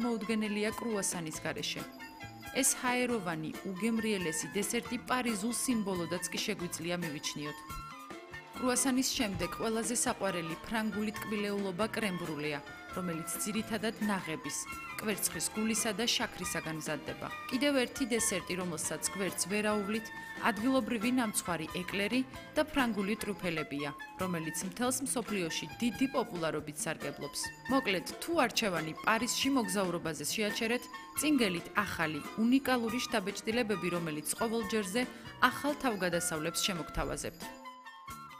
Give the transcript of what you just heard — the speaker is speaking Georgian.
წარმოუდგენელია კრუასანის გარეშე. ეს ჰაეროვანი, უგემრიელესი დესერტი პარიზულ სიმბოლოდაც კი შეგვიძლია მივიჩნიოთ. კრუასანის შემდეგ ყველაზე საყვარელი ფრანგული ტკბილეულობა კრემბრულია, რომელიც ძირითადად ნაღების, კვერცხის გულისა და შაქრისაგან მზადდება. კიდევ ერთი დესერტი, რომელსაც გვერდს ვერ აუვლით, ადგილობრივი ნამცხვარი ეკლერი და ფრანგული ტრუფელებია, რომელიც მთელს მსოფლიოში დიდი პოპულარობით სარგებლობს. მოკლედ, თუ არჩევანი პარიზში მოგზაურობაზე შეაჩერეთ, წინგელით ახალი, უნიკალური შთაბეჭდილებები, რომელიც ყოველ ჯერზე ახალ თავგადასავლებს შემოგთავაზებთ.